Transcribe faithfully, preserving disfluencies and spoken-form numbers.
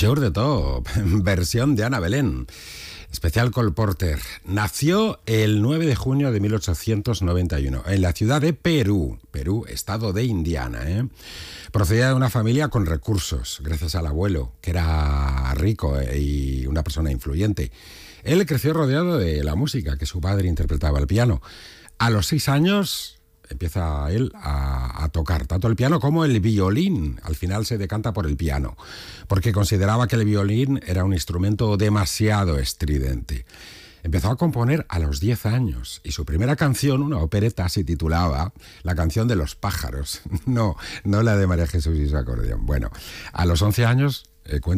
Jour de Top, versión de Ana Belén. Especial Cole Porter. Nació el nueve de junio de mil ochocientos noventa y uno en la ciudad de Perú, Perú, estado de Indiana. ¿eh? Procedía de una familia con recursos, gracias al abuelo, que era rico y una persona influyente. Él creció rodeado de la música, que su padre interpretaba el piano. A los seis años empieza él a, a tocar tanto el piano como el violín. Al final se decanta por el piano, porque consideraba que el violín era un instrumento demasiado estridente. Empezó a componer a los diez años y su primera canción, una opereta, se titulaba La canción de los pájaros. No, no la de María Jesús y su acordeón. Bueno, a los once años, eh,